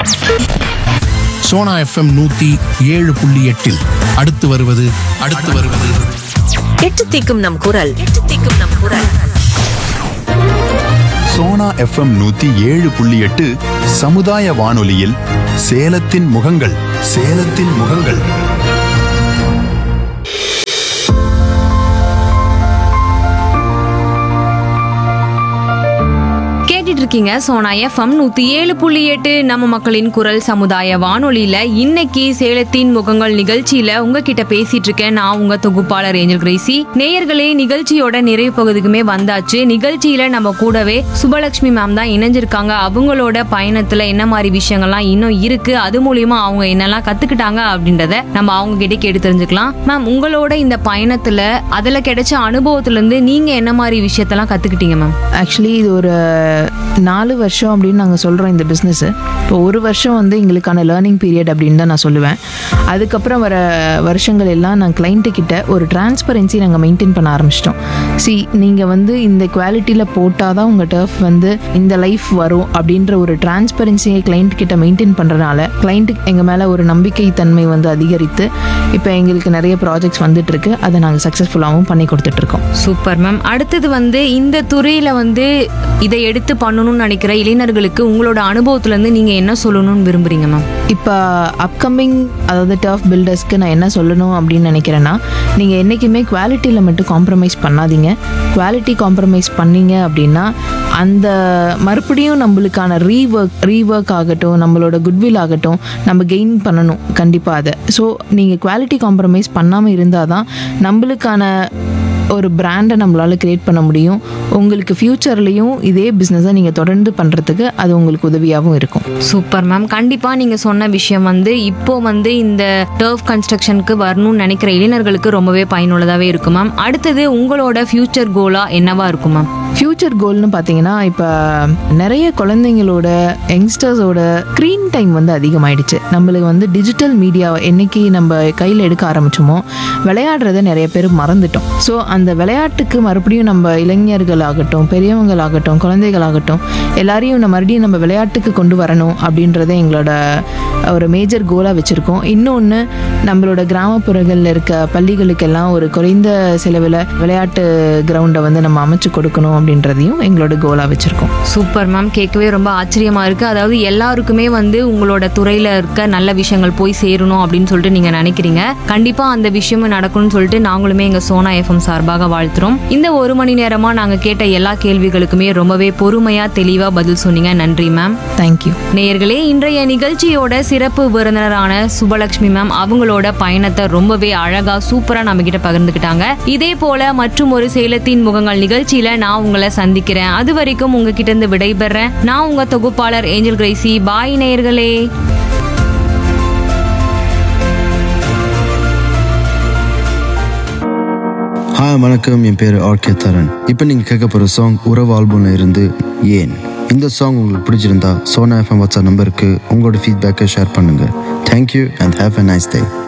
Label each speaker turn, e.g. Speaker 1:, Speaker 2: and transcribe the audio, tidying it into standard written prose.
Speaker 1: Sona FM 107.8 அடுத்து வருவது
Speaker 2: எட்டு திக்கும் நம் குரல்.
Speaker 3: சோனா எஃப்எம் 107.8 சமுதாய வானொலியில் சேலத்தின் முகங்கள்.
Speaker 4: இருக்கீங்க சோனா எஃப்எம் 107.8 நம்ம மக்களின் குரல் சமுதாய வானொலியில இன்னைக்கு சேலத்தின் முகங்கள் நிகழ்ச்சியில உங்ககிட்ட பேசிட்டு இருக்கேன். நான் உங்க தொகுப்பாளர் ஏஞ்சல் கிரேசி. நேயர்களே, நிகழ்ச்சியோட நிறைவு பகுதிக்குமே வந்தாச்சு. நிகழ்ச்சியில நம்ம கூடவே சுபலட்சுமி மேம் தான் இணைஞ்சிருக்காங்க. அவங்களோட பயணத்துல என்ன மாதிரி விஷயங்கள்லாம் இன்னும் இருக்கு, அது மூலியமா அவங்க என்னெல்லாம் கத்துக்கிட்டாங்க அப்படின்றத நம்ம அவங்க கிட்ட கேட்டு தெரிஞ்சுக்கலாம். மேம், உங்களோட இந்த பயணத்துல அதுல கிடைச்ச அனுபவத்துல இருந்து நீங்க என்ன மாதிரி விஷயத்தெல்லாம் கத்துக்கிட்டீங்க மேம்?
Speaker 5: ஆக்சுவலி இது ஒரு 4 வருஷம் அப்படின்னு நாங்கள் சொல்கிறோம் இந்த பிஸ்னஸ். இப்போ 1 வருஷம் வந்து எங்களுக்கான லேர்னிங் பீரியட் அப்படின்னு தான் நான் சொல்லுவேன். அதுக்கப்புறம் வர வருஷங்கள் எல்லாம் நான் கிளைண்ட்டுக்கிட்ட ஒரு டிரான்ஸ்பரன்சி நாங்கள் மெயின்டைன் பண்ண ஆரம்பிச்சிட்டோம். நீங்கள் வந்து இந்த குவாலிட்டியில் போட்டால் தான் உங்கள் டர்ஃப் வந்து இந்த லைஃப் வரும் அப்படின்ற ஒரு டிரான்ஸ்பரன்சியை கிளைண்ட் கிட்ட மெயின்டைன் பண்ணுறதுனால கிளைண்ட்டுக்கு எங்கள் மேலே ஒரு நம்பிக்கை தன்மை வந்து அதிகரித்து இப்போ எங்களுக்கு நிறைய ப்ராஜெக்ட்ஸ் வந்துட்டுருக்கு. அதை நாங்கள் சக்ஸஸ்ஃபுல்லாகவும் பண்ணி கொடுத்துட்ருக்கோம்.
Speaker 4: Super ma'am. அடுத்தது வந்து இந்த துறையில் வந்து இதை எடுத்து பண்ணணும்னு நினைக்கிற இளைஞர்களுக்கு உங்களோட அனுபவத்துலேருந்து நீங்கள் என்ன சொல்லணும்னு விரும்புகிறீங்க மேம்?
Speaker 5: இப்போ அப்கமிங் அதாவது டர்ஃப் பில்டர்ஸ்க்கு நான் என்ன சொல்லணும் அப்படின்னு நினைக்கிறேன்னா, நீங்கள் என்றைக்குமே குவாலிட்டியில் மட்டும் காம்ப்ரமைஸ் பண்ணாதீங்க. குவாலிட்டி காம்ப்ரமைஸ் பண்ணீங்க அப்படின்னா அந்த மறுபடியும் நம்மளுக்கான ரீஒர்க் ஆகட்டும், நம்மளோட குட்வில் ஆகட்டும், நம்ம கெயின் பண்ணணும் கண்டிப்பாக அதை. ஸோ நீங்கள் குவாலிட்டி காம்ப்ரமைஸ் பண்ணாமல் இருந்தால் தான் நம்மளுக்கான ஒரு பிராண்டை நம்மளால் க்ரியேட் பண்ண முடியும். உங்களுக்கு ஃப்யூச்சர்லேயும் இதே பிஸ்னஸை நீங்கள் தொடர்ந்து பண்ணுறதுக்கு அது உங்களுக்கு உதவியாகவும் இருக்கும்.
Speaker 4: Super ma'am. கண்டிப்பாக நீங்கள் சொன்ன விஷயம் வந்து இப்போ வந்து இந்த டர்ஃப் கன்ஸ்ட்ரக்ஷனுக்கு வரணும்னு நினைக்கிற இளைஞர்களுக்கு ரொம்பவே பயனுள்ளதாகவே இருக்கும் மேம். அடுத்தது உங்களோட ஃப்யூச்சர் கோலாக என்னவா இருக்கும் மேம்?
Speaker 5: ஃப்யூச்சர் கோல்னு பார்த்தீங்கன்னா, இப்போ நிறைய குழந்தைங்களோட யங்ஸ்டர்ஸோட ஸ்க்ரீன் டைம் வந்து அதிகமாகிடுச்சு. நம்மளுக்கு வந்து டிஜிட்டல் மீடியா என்னைக்கு நம்ம கையில் எடுக்க ஆரம்பிச்சோமோ விளையாடுறத நிறைய பேர் மறந்துட்டோம். ஸோ அந்த விளையாட்டுக்கு மறுபடியும் நம்ம இளைஞர்களாகட்டும், பெரியவங்களாகட்டும், குழந்தைகளாகட்டும் எல்லாரையும் மறுபடியும் நம்ம விளையாட்டுக்கு கொண்டு வரணும் அப்படின்றத எங்களோட ஒரு மேஜர் கோலாக வச்சுருக்கோம். இன்னொன்று, நம்மளோட கிராமப்புறங்களில் இருக்க பள்ளிகளுக்கெல்லாம் ஒரு குறைந்த செலவில் விளையாட்டு கிரவுண்டை வந்து நம்ம அமைச்சு கொடுக்கணும் அப்படின்றதையும் எங்களோட கோலாக வச்சுருக்கோம்.
Speaker 4: Super ma'am. கேட்கவே ரொம்ப ஆச்சரியமாக இருக்குது. அதாவது எல்லாருக்குமே வந்து உங்களோட துறையில் இருக்க நல்ல விஷயங்கள் போய் சேரணும் அப்படின்னு சொல்லிட்டு நீங்கள் நினைக்கிறீங்க. கண்டிப்பாக அந்த விஷயமும் நடக்கணும்னு சொல்லிட்டு நாங்களுமே எங்கள் சோனா எஃப்எம் சார்பாக வாழ்த்துறோம். இந்த 1 மணி நேரமாக நாங்கள் கேட்ட எல்லா கேள்விகளுக்குமே ரொம்பவே பொறுமையாக தெளிவாக பதில் சொன்னீங்க. நன்றி மேம்.
Speaker 5: தேங்க்யூ.
Speaker 4: நேயர்களே, இன்றைய நிகழ்ச்சியோட சிறப்பு விருந்தினரான சுபலட்சுமி மேம் அவங்களோட பயணத்தை ரொம்பவே அழகா சூப்பரா நம்ம கிட்ட பகிர்ந்துக்கிட்டாங்க. இதே போல மற்றும் ஒரு சேலத்தின் முகங்கள் நிகழ்ச்சியில நான் உங்களை சந்திக்கிறேன். அது வரைக்கும் உங்ககிட்ட இருந்து விடைபெறேன். நான் உங்க தொகுப்பாளர் ஏஞ்சல் கிரேசி. பாய் நேயர்களே.
Speaker 6: ஹாய், வணக்கம். என் பேர் ஆர்கே தரன். இப்போ நீங்கள் கேட்க போகிற சாங் உறவு ஆல்பம்ல இருந்து ஏன். இந்த சாங் உங்களுக்கு பிடிச்சிருந்தா சோனா எஃப்எம் வாட்ஸ்அப் நம்பருக்கு உங்களோட ஃபீட்பேக்கை ஷேர் பண்ணுங்கள். Thank you and have a nice day.